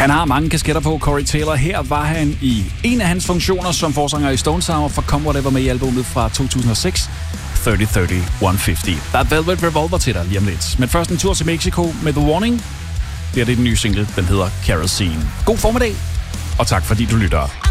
Han har mange kasketter på, Corey Taylor. Her var han i en af hans funktioner som forsanger i Stone Sour for Come Whatever med i albumet fra 2006, 30-30-150. Der er Velvet Revolver til dig lige om lidt. Men først en tur til Mexico med The Warning. Det er den nye single, den hedder Kerosene. God formiddag, og tak fordi du lytter.